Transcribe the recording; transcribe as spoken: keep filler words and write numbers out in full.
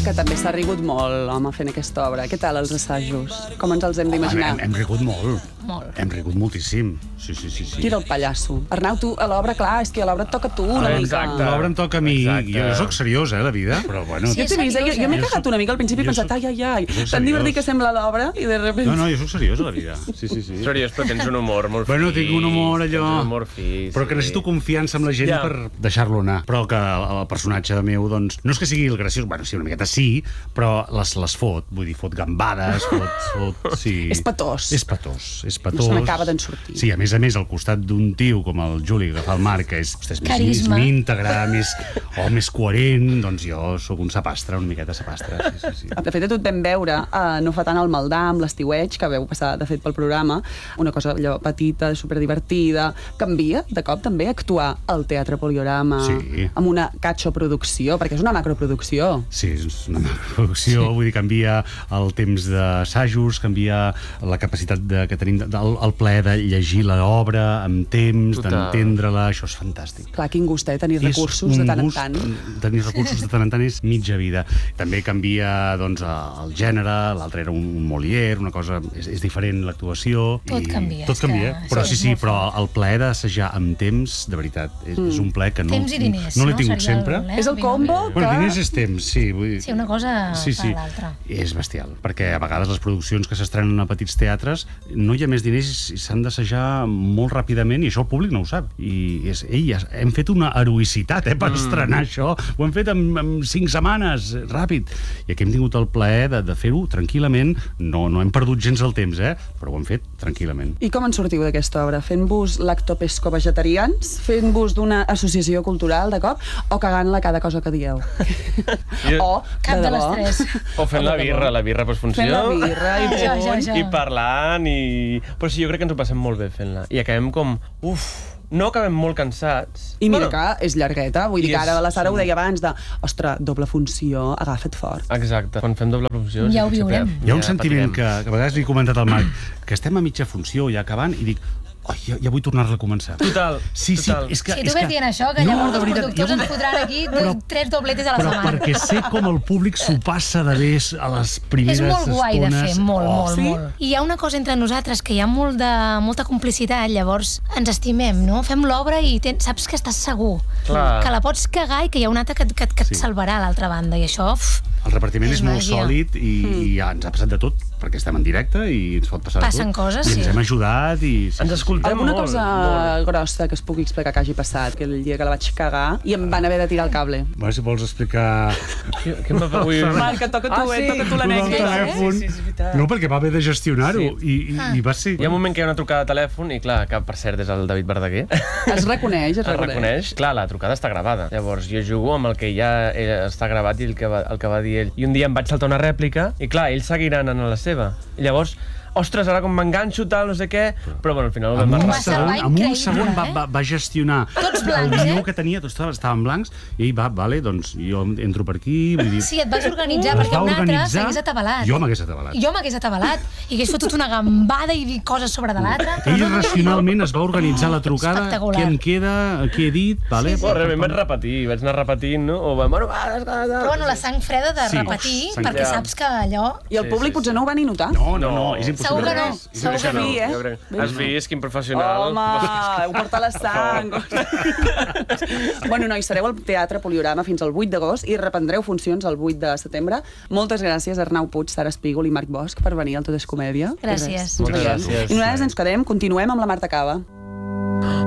que també s'ha rigut molt, home, fent aquesta obra. Què tal els assajos? Com ens els hem d'imaginar? Hem, hem rigut molt. Molt. Hem rigut moltíssim. Sí, sí, sí. sí. Tira el pallasso. Arnau, tu a l'obra, clar, és que a l'obra et toca a tu una mica. L'obra em toca a mi. Exacte. Jo soc seriós, eh, la vida. Però bueno... Jo t'he vist, jo, jo m'he cagat una mica al principi i he pensat, ai, ai, ai, tan divertit que sembla l'obra i de repente... No, no, jo soc seriós a la vida. Sí, sí, sí. Seriós, però tens un humor molt fi. Bueno, tinc un humor allò... Tens un humor fi, però que necessito confiança amb la gent Ja. per deixar-lo anar. Però que el personatge meu, doncs... No és que sigui el graciós, bueno, sí, una miqueta sí, però les, les fot. Vull dir, fot gambades, fot... fot sí. És patós. És patós, és patós. No se n'acaba d'en sortir. Sí, a més a més, al costat d'un tio com el Juli, que fa el Marc, que és, ostres, més, més Carisma. íntegre, més, o més coherent, doncs jo sóc un sapastre, una miqueta sapastre. Sí, sí, sí. De fet, a tu et vam veure, uh, no fa tant el Maldà, amb l'estiueig, que veu passar, de fet, pel programa, una cosa allò petita, superdivertida. Canvia, de cop, també, actuar al Teatre Poliorama, Sí. amb una catxo-producció, perquè és una macroproducció. Sí, és una producció, sí. Vull dir, canvia el temps d'assajos, canvia la capacitat de, que tenim, de, el, el plaer de llegir l'obra amb temps, d'entendre-la, això és fantàstic. Clar, quin gust, eh, tenir És recursos un de tant en gust, tant. Tenir recursos de tant en tant és mitja vida. També canvia, doncs, el gènere, l'altre era un, un Molière, una cosa... És, és diferent l'actuació. Tot i canvia, Tot és que canvia, però sí, sí, és sí, molt però fort. el plaer d'assajar amb temps, de veritat, és, mm. és un plaer que no... Temps i diners, no l'he no? tingut Seria el- sempre. eh? És el combo que... Bueno, diners és temps, sí. Vull dir... Sí, una cosa sí, sí. fa l'altra. És bestial, perquè a vegades les produccions que s'estrenen a petits teatres no hi ha més diners i s'han d'assajar molt ràpidament i això el públic no ho sap. I és, ei, hem fet una heroïcitat eh, per mm. estrenar això. Ho hem fet en, en cinc setmanes, ràpid. I aquí hem tingut el plaer de, de fer-ho tranquil·lament. No, no hem perdut gens el temps, eh? Però ho hem fet tranquil·lament. I com en sortiu d'aquesta obra? Fent-vos lactopesco vegetarians? Fent-vos d'una associació cultural, de cop? O cagant-la cada cosa que dieu? o, Cap de debò, les tres. O fent la birra, la birra postfunció. Fent la birra i Això, punt. això, això. I parlant i... Però sí, jo crec que ens ho passem molt bé fent-la. I acabem com... Uf, no acabem molt cansats. I mira Bueno, que és llargueta, vull dir i que ara és- la Sara ho sí. deia abans de, ostres, doble funció, agafa't fort. Exacte. Quan fem doble funció... Ja ho sí que viurem. sempre- Hi ha un ja sentiment patirem. que, que a vegades li he comentat al Marc, que estem a mitja funció, ja acabant, i dic, oh, ja, ja vull tornar-la a començar. Total, Sí, sí, total. és que... Si és tu ves que... dient això, que No, llavors de els veritat, productors jo- ens fotran aquí Però- tres dobletes a la Però setmana. perquè sé com el públic s'ho passa de bé a les primeres És molt guai de estones. fer, molt, Oh, molt, sí? molt. I hi ha una cosa entre nosaltres, que hi ha molt de, molta complicitat, llavors ens estimem, no? Fem l'obra i ten, saps que estàs segur, Clar. que la pots cagar i que hi ha un altre que, que, que et Sí. salvarà a l'altra banda, i això... Uf, El repartiment és, És molt màgia. sòlid i, i ja ens ha passat de tot, perquè estem en directe i ens pot passar Passen de tot. coses, I sí. ens hem ajudat i... Sí, Ens escoltem Alguna molt, cosa molt. grossa que es pugui explicar que hagi passat, que el dia que la vaig cagar i em van haver de tirar el cable. Bueno, si vols explicar... Què, què em va... Ui, Marc, et toca tu, Ah, eh? sí? Toca tu el l'anècdota. telèfon. Sí, sí, és veritat. No, perquè va haver de gestionar-ho Sí. i, i, Ah. i va ser... Hi ha un moment que hi ha una trucada de telèfon i, clar, que per cert és el David Verdaguer. Es reconeix, es Es reconeix. reconeix. Clar, la trucada està gravada. Llavors jo jugo amb el que ja eh, està gravat i el que, va, el que va dir ell. I un dia em vaig saltar una rèplica i, clar, ells seguiran en la seva. I llavors, ostres, ara com m'enganxo, tal, no sé què... Però, bueno, al final ho vam En un, Va arreglar. salvar segon, en un increïble, segon va, eh? va, va gestionar Tots blancs, el guió eh? que tenia, tots estaven, estaven blancs, i ell va, vale, doncs jo entro per aquí, vull dir... Sí, et vas organitzar, es perquè va un altre organitzar, s'hagués atabalat. Jo m'hagués atabalat. Jo m'hagués atabalat i hagués fotut una gambada i dir coses sobre de l'altre. Ell racionalment es va organitzar la trucada, Espectacular. què em queda, què he dit, vale? Sí, sí. Bueno, realment vaig repetir, vaig anar repetint, no? O va, bueno, va, va, va, Però bueno, la sang freda de Sí. repetir, Sang perquè freda. saps que allò... I el Sí, públic sí, potser no ho va ni notar. No, no, no, és Segur impossible. que no. És Segur que impossible. sí, eh? Ja veurem. Has vist quin professional? Home, heu portat la sang. Bueno, nois, sereu al Teatre Poliorama fins al vuit d'agost i reprendreu funcions el vuit de setembre. Moltes gràcies, Arnau Puig, Sara Espígol i Marc Bosch, per venir al Tot és Comèdia. Gràcies. I res, ens Moltes veiem. gràcies. I nosaltres ens quedem, continuem amb la Marta Cava.